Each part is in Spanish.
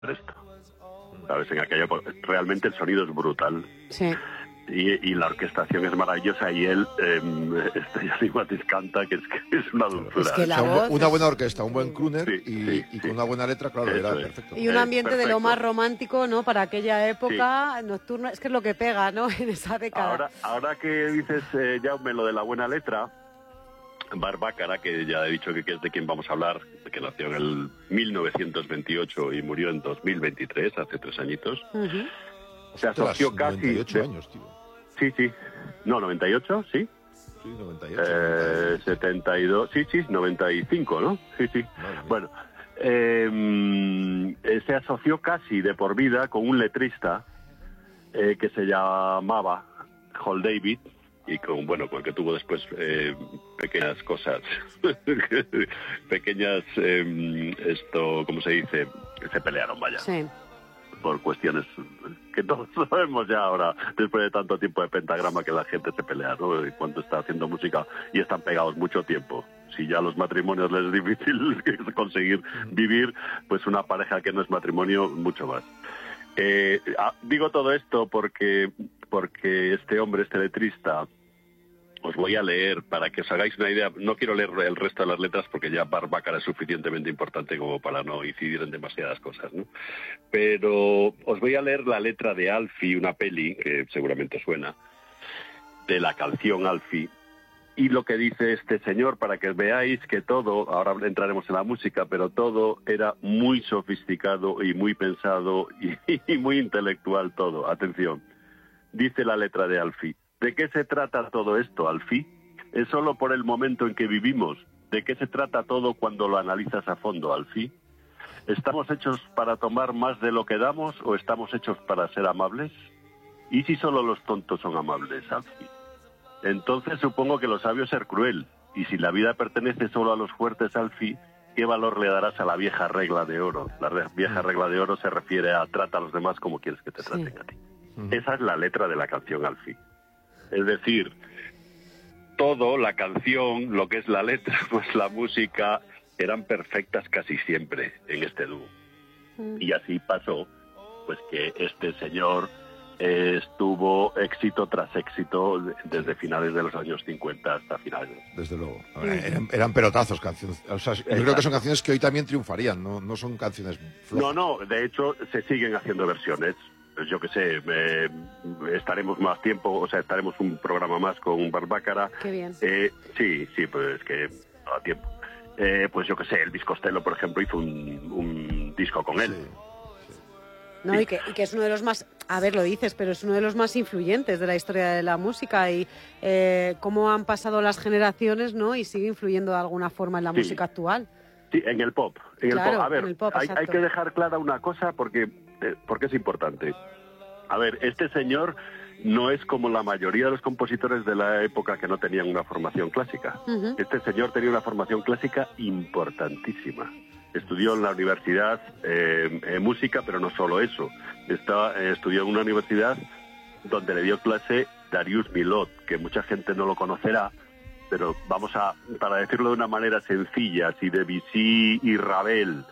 esto. ¿Sabes? En aquella época, realmente el sonido es brutal. Sí. Y la orquestación es maravillosa y él, Johnny Mathis canta, que es una dulzura. Es que la O sea, voz una es- buena orquesta, un buen crooner Sí, y sí. con una buena letra, claro, Eso era es. perfecto. Y un ambiente de lo Perfecto. más romántico, ¿no? Para aquella época nocturna. Es que es lo que pega, ¿no? En esa década. Ahora que dices, Jaume, lo de la buena letra, Barbácara, que ya he dicho que es de quien vamos a hablar, que nació en el 1928 y murió en 2023, hace 3 añitos, Ujú. se asoció casi... 98 años, tío. Sí. No, 98, sí. Sí, 98. 72, sí, 95, ¿no? Sí. Madre mía. Bueno, se asoció casi de por vida con un letrista que se llamaba Hall David y con el que tuvo después pequeñas cosas, pequeñas, ¿cómo se dice? Se pelearon, vaya. Sí. Por cuestiones que todos sabemos ya ahora, después de tanto tiempo de Pentagrama, que la gente se pelea, ¿no? Y cuando está haciendo música y están pegados mucho tiempo. Si ya a los matrimonios les es difícil conseguir vivir, pues una pareja que no es matrimonio, mucho más. Digo todo esto porque este hombre, este letrista, os voy a leer para que os hagáis una idea. No quiero leer el resto de las letras porque ya Barbácara es suficientemente importante como para no incidir en demasiadas cosas, ¿no? Pero os voy a leer la letra de Alfie, una peli que seguramente suena, de la canción Alfie, y lo que dice este señor, para que veáis que todo, ahora entraremos en la música, pero todo era muy sofisticado y muy pensado y muy intelectual todo. Atención, dice la letra de Alfie. ¿De qué se trata todo esto, Alfie? ¿Es solo por el momento en que vivimos? ¿De qué se trata todo cuando lo analizas a fondo, Alfie? ¿Estamos hechos para tomar más de lo que damos o estamos hechos para ser amables? ¿Y si solo los tontos son amables, Alfie? Entonces supongo que lo sabio es ser cruel. Y si la vida pertenece solo a los fuertes, Alfie, ¿qué valor le darás a la vieja regla de oro? La vieja regla de oro se refiere a trata a los demás como quieres que te traten a ti. Esa es la letra de la canción Alfie. Es decir, todo, la canción, lo que es la letra, pues la música, eran perfectas casi siempre en este dúo. Y así pasó, pues que este señor estuvo éxito tras éxito desde finales de los años 50 hasta finales. Desde luego. Eran pelotazos canciones. O sea, yo creo que son canciones que hoy también triunfarían, no son canciones flojas. No, de hecho se siguen haciendo versiones. Pues yo qué sé, estaremos más tiempo, o sea, estaremos un programa más con Barbácara. Qué bien. Sí, pues que a tiempo. Pues yo qué sé, Elvis Costello, por ejemplo, hizo un disco con él. Sí. No, y que es uno de los más, a ver, lo dices, pero es uno de los más influyentes de la historia de la música y cómo han pasado las generaciones, ¿no? Y sigue influyendo de alguna forma en la música actual. Sí, en el pop. Claro, A ver, en el pop, hay exacto. que dejar clara una cosa porque es importante. A ver, este señor no es como la mayoría de los compositores de la época que no tenían una formación clásica. Uh-huh. Este señor tenía una formación clásica importantísima. Estudió en la universidad música, pero no solo eso. Estudió en una universidad donde le dio clase Darius Milhaud, que mucha gente no lo conocerá, pero para decirlo de una manera sencilla, si Debussy y Ravel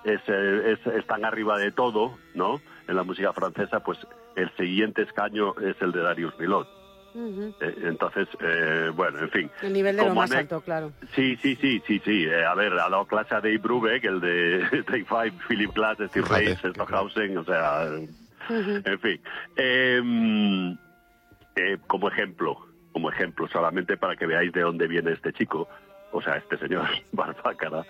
están arriba de todo, ¿no?, en la música francesa, pues el siguiente escaño es el de Darius Milhaud. Uh-huh. Entonces, bueno, en fin. El nivel de lo más alto, claro. Sí. A ver, ha dado clase a Dave Brubeck, el de Take Five, Philip Glass, Steve Reich, Stockhausen, o sea, en fin. Como ejemplo, solamente para que veáis de dónde viene este chico, o sea, este señor Barbácara.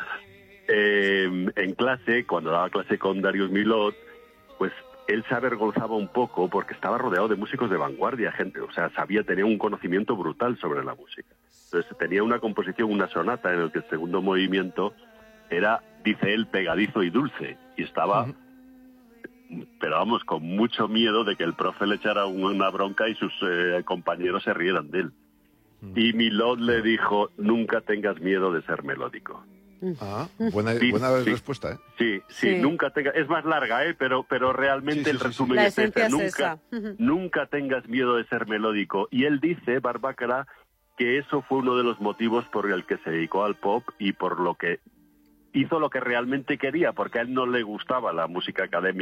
En clase, cuando daba clase con Darius Milhaud, pues él se avergonzaba un poco porque estaba rodeado de músicos de vanguardia, gente, o sea, tenía un conocimiento brutal sobre la música. Entonces tenía una composición, una sonata en el que el segundo movimiento era, dice él, pegadizo y dulce, y estaba, pero vamos, con mucho miedo de que el profe le echara una bronca y sus compañeros se rieran de él. Y Milhaud le dijo, nunca tengas miedo de ser melódico. Buena respuesta, ¿eh? Sí, nunca tengas... Es más larga, pero realmente el resumen La es esencia este. es esa. Nunca tengas miedo de ser melódico. Y él dice, Barbácara, que eso fue uno de los motivos por el que se dedicó al pop y por lo que hizo lo que realmente quería, porque a él no le gustaba la música académica